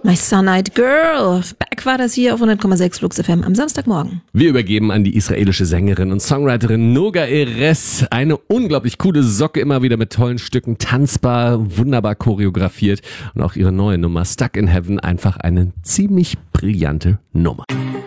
My Sunlight Girl. Back war das hier auf 100,6 Flux FM am Samstagmorgen. Wir übergeben an die israelische Sängerin und Songwriterin Noga Erez. Eine unglaublich coole Socke, immer wieder mit tollen Stücken, tanzbar, wunderbar choreografiert. Und auch ihre neue Nummer Stuck in Heaven, einfach eine ziemlich brillante Nummer.